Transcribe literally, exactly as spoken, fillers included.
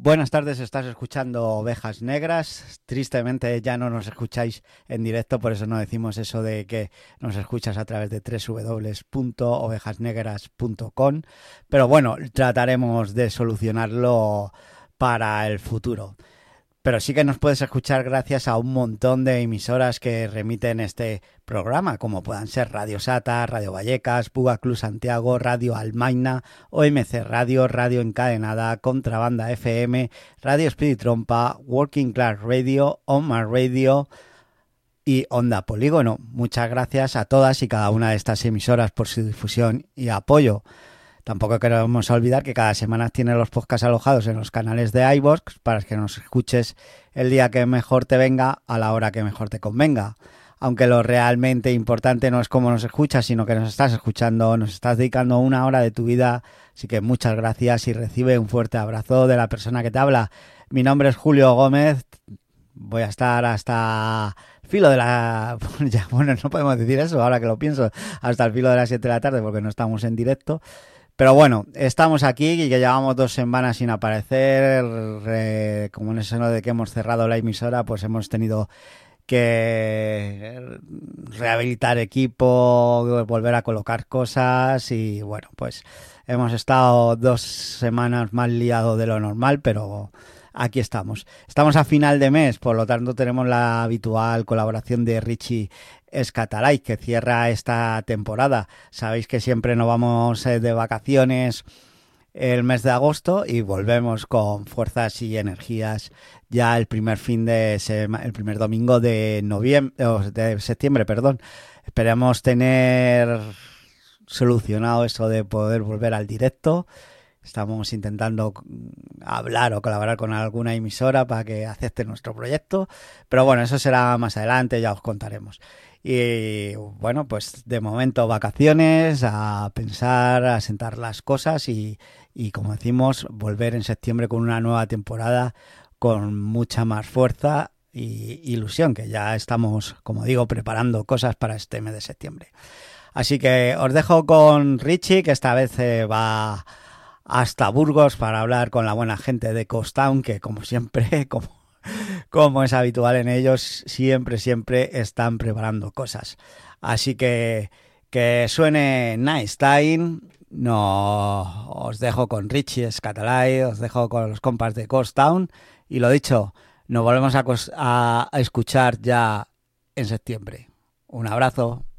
Buenas tardes, estás escuchando Ovejas Negras. Tristemente ya no nos escucháis en directo, por eso no decimos eso de que nos escuchas a través de doble u doble u doble u punto ovejas negras punto com, pero bueno, trataremos de solucionarlo para el futuro. Pero sí que nos puedes escuchar gracias a un montón de emisoras que remiten este programa, como puedan ser Radio Sata, Radio Vallecas, Puga Club Santiago, Radio Almaina, O M C Radio, Radio Encadenada, Contrabanda F M, Radio Spirit Trompa, Working Class Radio, Omar Radio y Onda Polígono. Muchas gracias a todas y cada una de estas emisoras por su difusión y apoyo. Tampoco queremos olvidar que cada semana tiene los podcasts alojados en los canales de iVoox para que nos escuches el día que mejor te venga, a la hora que mejor te convenga. Aunque lo realmente importante no es cómo nos escuchas, sino que nos estás escuchando, nos estás dedicando una hora de tu vida. Así que muchas gracias y recibe un fuerte abrazo de la persona que te habla. Mi nombre es Julio Gómez. Voy a estar hasta el filo de la... ya, bueno, no podemos decir eso ahora que lo pienso. Hasta el filo de las siete de la tarde porque no estamos en directo. Pero bueno, estamos aquí y que llevamos dos semanas sin aparecer. Eh, como en eso de que hemos cerrado la emisora, pues hemos tenido que rehabilitar equipo, volver a colocar cosas y bueno, pues hemos estado dos semanas más liados de lo normal, pero aquí estamos. Estamos a final de mes, por lo tanto tenemos la habitual colaboración de Richie Escatalay, que cierra esta temporada. Sabéis que siempre nos vamos de vacaciones el mes de agosto y volvemos con fuerzas y energías ya el primer fin de semana, el primer domingo de noviembre, de septiembre, perdón. Esperemos tener solucionado eso de poder volver al directo. Estamos intentando hablar o colaborar con alguna emisora para que acepte nuestro proyecto, pero bueno, eso será más adelante, ya os contaremos. Y bueno, pues de momento vacaciones, a pensar, a sentar las cosas y, y como decimos, volver en septiembre con una nueva temporada con mucha más fuerza y ilusión, que ya estamos, como digo, preparando cosas para este mes de septiembre. Así que os dejo con Richie, que esta vez eh, va hasta Burgos para hablar con la buena gente de Coast Town, que como siempre, como, como es habitual en ellos, siempre, siempre están preparando cosas. Así que que suene Nice Time. No, os dejo con Richie Escatalay, os dejo con los compas de Coast Town y lo dicho, nos volvemos a, a, a escuchar ya en septiembre. Un abrazo.